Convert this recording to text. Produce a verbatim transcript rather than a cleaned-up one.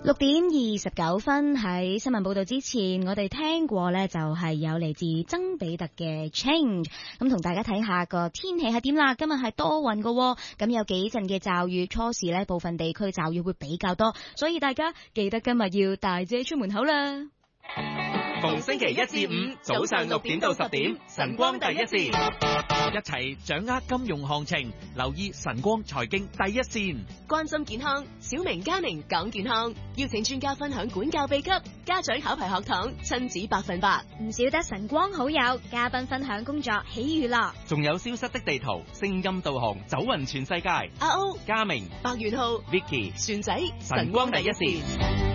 六點二十九分，喺新聞報道之前，我哋聽過呢就係有嚟自曾比特嘅 Change， 咁同大家睇下個天氣係點啦。今日係多雲㗎，咁有幾陣嘅驟雨，初時呢部分地區驟雨會比較多，所以大家記得今日要帶遮出門口啦。 逢星期一至五早上六點到十點，晨光第一線， 一齊掌握金融行情，留意晨光財經第一線， 關心健康。小明嘉明講健康，邀請專家分享管教秘笈，家長考牌學堂親子百分百。 唔少得晨光好友，嘉賓分享工作喜娛樂， 仲有消失的地圖，聲音導航走勻全世界。 阿歐、 嘉明、 白元浩、 Vicky、 船仔， 晨光第一線。